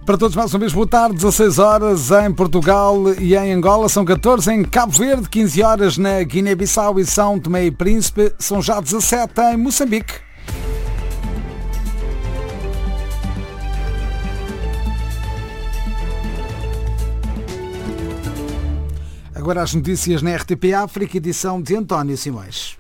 Para todos, mais uma vez, boa tarde. 16 horas em Portugal e em Angola. São 14 em Cabo Verde, 15 horas na Guiné-Bissau e São Tomé e Príncipe. São já 17 em Moçambique. Agora as notícias na RTP África, edição de António Simões.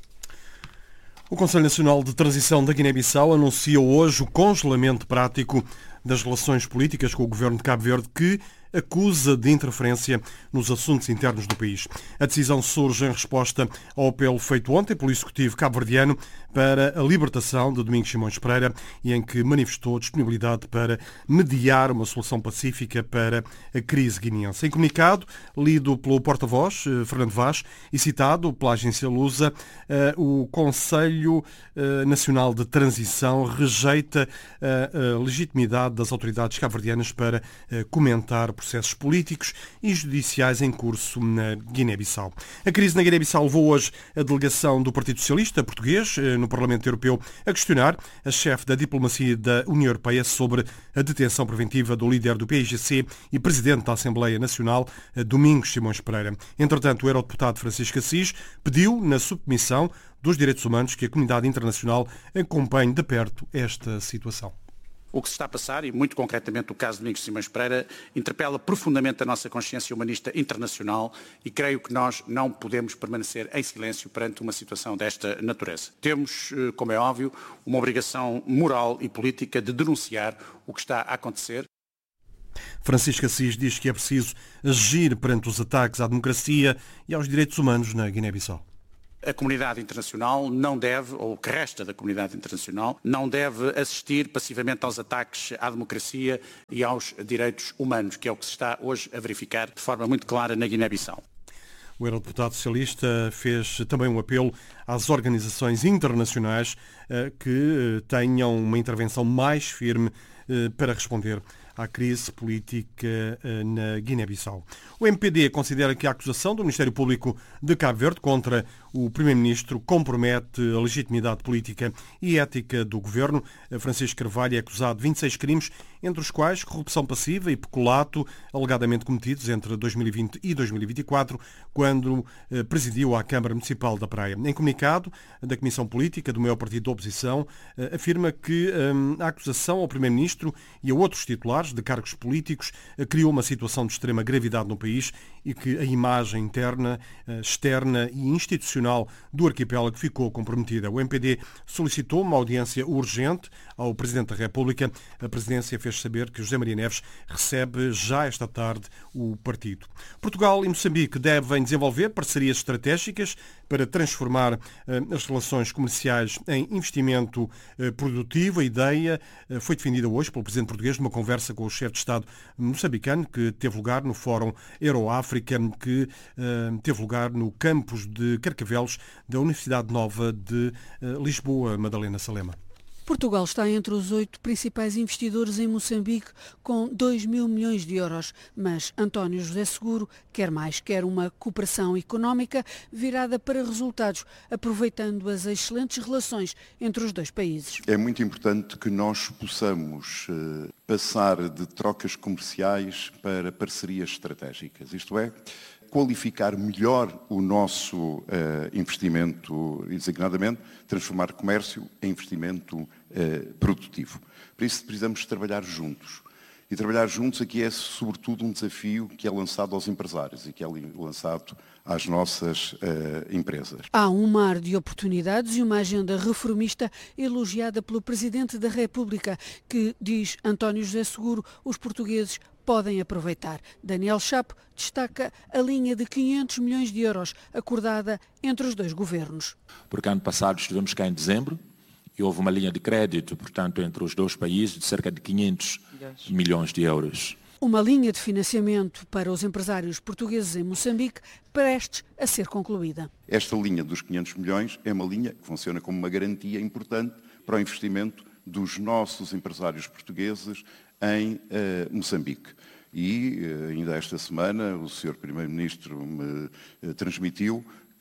O Conselho Nacional de Transição da Guiné-Bissau anunciou hoje o congelamento prático das relações políticas com o governo de Cabo Verde, que acusa de interferência nos assuntos internos do país. A decisão surge em resposta ao apelo feito ontem pelo Executivo cabo-verdiano para a libertação de Domingos Simões Pereira e em que manifestou disponibilidade para mediar uma solução pacífica para a crise guineense. Em comunicado, lido pelo porta-voz, Fernando Vaz, e citado pela agência Lusa, o Conselho Nacional de Transição rejeita a legitimidade das autoridades cabo-verdianas para comentar processos políticos e judiciais em curso na Guiné-Bissau. A crise na Guiné-Bissau levou hoje a delegação do Partido Socialista Português no Parlamento Europeu a questionar a chefe da diplomacia da União Europeia sobre a detenção preventiva do líder do PAIGC e presidente da Assembleia Nacional, Domingos Simões Pereira. Entretanto, o eurodeputado Francisco Assis pediu na subcomissão dos Direitos Humanos que a comunidade internacional acompanhe de perto esta situação. O que se está a passar, e muito concretamente o caso de Domingos Simões Pereira, interpela profundamente a nossa consciência humanista internacional e creio que nós não podemos permanecer em silêncio perante uma situação desta natureza. Temos, como é óbvio, uma obrigação moral e política de denunciar o que está a acontecer. Francisco Assis diz que é preciso agir perante os ataques à democracia e aos direitos humanos na Guiné-Bissau. A comunidade internacional não deve, ou o que resta da comunidade internacional, não deve assistir passivamente aos ataques à democracia e aos direitos humanos, que é o que se está hoje a verificar de forma muito clara na Guiné-Bissau. O eurodeputado socialista fez também um apelo às organizações internacionais que tenham uma intervenção mais firme para responder à crise política na Guiné-Bissau. O MPD considera que a acusação do Ministério Público de Cabo Verde contra o Primeiro-Ministro compromete a legitimidade política e ética do governo. Francisco Carvalho é acusado de 26 crimes, entre os quais corrupção passiva e peculato, alegadamente cometidos entre 2020 e 2024, quando presidiu a Câmara Municipal da Praia. Em comunicado da Comissão Política do maior partido da oposição, afirma que a acusação ao Primeiro-Ministro e a outros titulares de cargos políticos criou uma situação de extrema gravidade no país e que a imagem interna, externa e institucional do arquipélago ficou comprometida. O MPD solicitou uma audiência urgente ao Presidente da República. A Presidência fez saber que José Maria Neves recebe já esta tarde o partido. Portugal e Moçambique devem desenvolver parcerias estratégicas para transformar as relações comerciais em investimento produtivo. A ideia foi defendida hoje pelo Presidente português numa conversa com o chefe de Estado moçambicano, que teve lugar no Fórum Euroáfrica, que teve lugar no campus de Carcavelos da Universidade Nova de Lisboa. Madalena Salema. Portugal está entre os 8 principais investidores em Moçambique, com 2 mil milhões de euros. Mas António José Seguro quer mais, quer uma cooperação económica virada para resultados, aproveitando as excelentes relações entre os dois países. É muito importante que nós possamos passar de trocas comerciais para parcerias estratégicas, isto é, qualificar melhor o nosso investimento e, designadamente, transformar comércio em investimento produtivo. Para isso precisamos trabalhar juntos. E trabalhar juntos aqui é, sobretudo, um desafio que é lançado aos empresários e que é lançado às nossas empresas. Há um mar de oportunidades e uma agenda reformista elogiada pelo Presidente da República, que, diz António José Seguro, os portugueses podem aproveitar. Daniel Chapo destaca a linha de 500 milhões de euros acordada entre os dois governos. Porque ano passado estivemos cá em dezembro e houve uma linha de crédito, portanto, entre os dois países de cerca de 500 milhões de euros. Uma linha de financiamento para os empresários portugueses em Moçambique prestes a ser concluída. Esta linha dos 500 milhões é uma linha que funciona como uma garantia importante para o investimento dos nossos empresários portugueses em Moçambique. E ainda esta semana o Sr. Primeiro-Ministro me transmitiu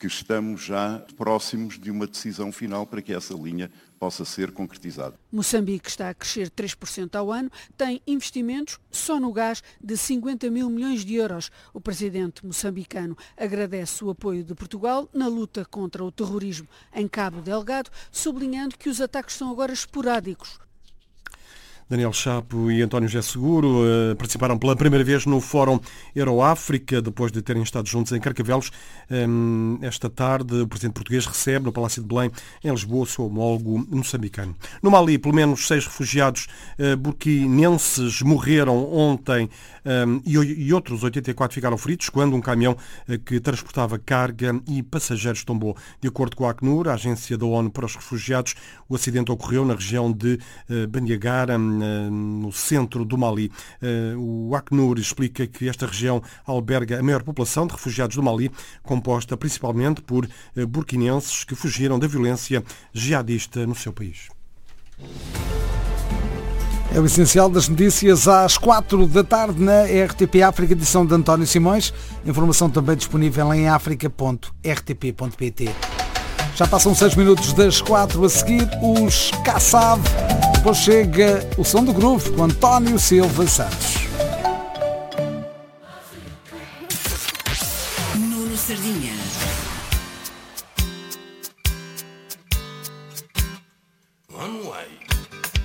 que estamos já próximos de uma decisão final para que essa linha possa ser concretizada. Moçambique está a crescer 3% ao ano, tem investimentos só no gás de 50 mil milhões de euros. O presidente moçambicano agradece o apoio de Portugal na luta contra o terrorismo em Cabo Delgado, sublinhando que os ataques são agora esporádicos. Daniel Chapo e António José Seguro participaram pela primeira vez no Fórum Euroáfrica, depois de terem estado juntos em Carcavelos. Esta tarde, o presidente português recebe no Palácio de Belém, em Lisboa, o seu homólogo moçambicano. No Mali, pelo menos 6 refugiados burkinenses morreram ontem e outros 84 ficaram feridos quando um caminhão que transportava carga e passageiros tombou. De acordo com a Acnur, a agência da ONU para os refugiados, o acidente ocorreu na região de Bandiagara, no centro do Mali. O Acnur explica que esta região alberga a maior população de refugiados do Mali, composta principalmente por burkinenses que fugiram da violência jihadista no seu país. É o essencial das notícias às 4 da tarde na RTP África, edição de António Simões. Informação também disponível em africa.rtp.pt. Já passam 6 minutos das 4, a seguir os Kassav. Depois chega o som do groove com António Silva Santos. Nuno Sardinha.